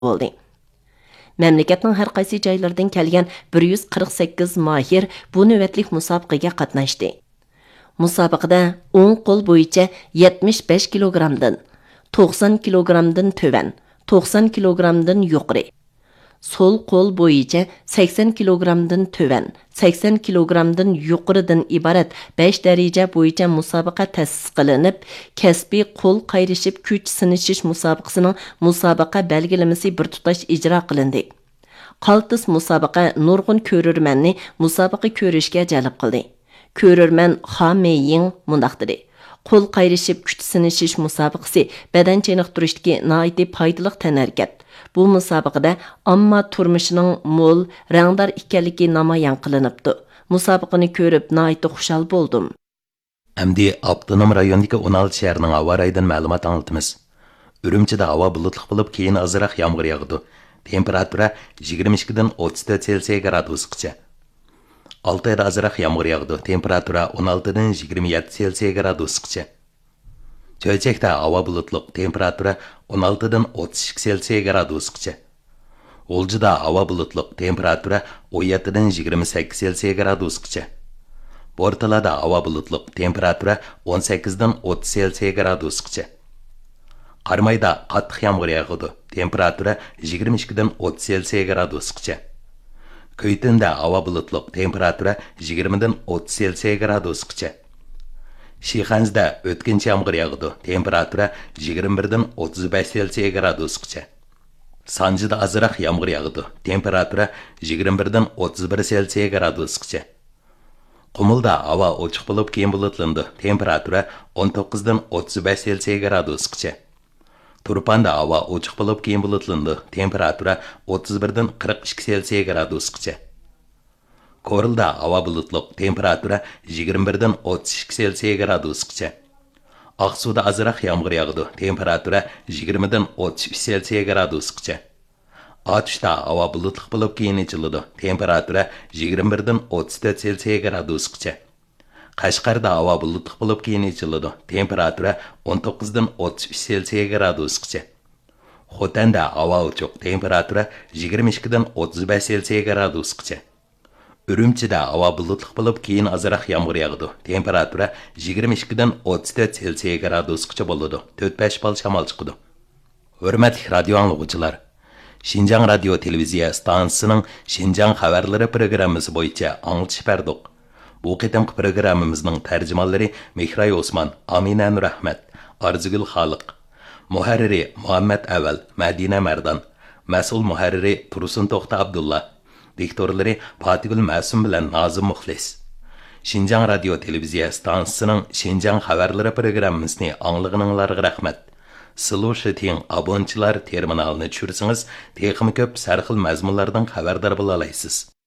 bo'ldi. Məmləkətin hər qaysı joylardan gələn 148 mahir bu növbətlik müsabiqəyə qatnaşdı. Müsabiqədə 10 qol boyunca 75 kilogramdan, 90 kilogramdan tövən, 90 kilogramdan yuqori, sol qol boyunca 80 kilogramdan tövən, 80 kilogramdan yuqoridan ibarat 5 dərəcə boyunca müsabiqə təsis qılınıb, kəsbi qol qayrışıb küç sınışış müsabiqəsinin müsabiqə bəlgiləməsi bir tutaş icra qılındı. Qaltis müsabiqə nurgun körürmənni müsabiqə körüşkə cəlb qıldı. Körürmən Xameyin mundaq dedi. Qol qayrışıb küç sınışış müsabiqəsi bədən çeniqtirişdəki naiti paydalıq tənərkət. Bu müsabiqədə amma turmuşunun mol, rəngdar ikənligi namayan qılınıbdı. Müsabiqəni körüb naiti xushal boldum. Əmdi Abdunum rayonundakı 16 şəhərinin hava rayından məlumat anlatımız. Ürümçidə hava bulutluq bo'lib, keyin azıraq yağmur yağdı. Temperatura 22-dan 34 Selsiya gradusgacha. Altayda azıraq yağmur yağdı. Temperatura 16-dan 27 Selsiya gradusgacha. Çölçekdə hava bulutluq. Temperatura 16-dan 32 Selsiya gradusgacha. Olcuda hava bulutluq. Temperatura 17-dan 28 Selsiya gradusgacha. Bortalada hava bulutluq. Temperatura 18-dan 30 Selsiya gradusgacha. Qarmayda qattiq yağmur yağdı. Temperatura 22-dan 30 Selsiya gradusgacha. Köytünde hava bulutluq. Temperatura 20-dan 30 Selsiya gradusgacha. Şixanzda o'tkinchi yağmur yağdı. Temperatura 21-dan 35 Selsiya gradusgacha. Sanjida azıraq yağmur yağdı. Temperatura 21-dan 31 Selsiya gradusgacha. Qumulda hava ochiq bo'lib, keyin bulutlandı. Temperatura 19-dan 35 Selsiya gradusgacha. Turpanda hava ochiq bo'lib, keyin bulutlandı. Temperatura 31-dan 42 Selsiya gradusgacha. Korilda hava bulutluq. Temperatura 21-dan 32 Selsiya gradusgacha. Aqsuda azıraq yağmur yağdı. Temperatura 20-dan 33 Selsiya gradusgacha. Atışda hava bulutluq bo'lib, keyin ichiladi. Temperatura 21-dan 34 Selsiya gradusgacha. Qashqarda hava bulutluq bo'lib, keyin ichiladi. Temperatura 19-dan 33 Selsiya gradusgacha. Xotanda hava ochiq. Temperatura 22-dan 35 Selsiya gradusgacha. Ürümçide hava bulutluq bo'lib, keyin azıraq yağmur yağdı. Temperatura 22-dan 34 Selsiya gradusgacha bo'ladi. 4-5 bal shamol chiqadi. Hurmatli radio anglag'uvchilar, Şinjan Radio Televiziya stansiyasining Şinjan xabarlari programmasi bo'yicha anglitish berdik. Bu qitimqi programmamizning tarjimonlari Mehray Osman, Amina Nurahmat, Arzugul Xoliq, muharriri Muhammad Aval, Madina Mardan, mas'ul muharriri Tursun To'xta Abdulla, diktorlari Fatigul Ma'sum bilan Nazim Muxlis. Şinjan Radio Televiziya stansiyasining Şinjan xabarlari programmasini anglag'ininglarga rahmat. Silu Shiting abonchilar terminalini tushirsangiz, texnik ko'p sarxil mazmunlardan xabardor bo'la olasiz.